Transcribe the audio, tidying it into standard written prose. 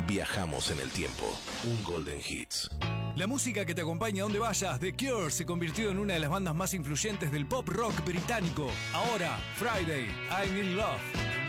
Viajamos en el tiempo. Un Golden Hits. La música que te acompaña a donde vayas. The Cure se convirtió en una de las bandas más influyentes del pop rock británico. Ahora, Friday, I'm in Love.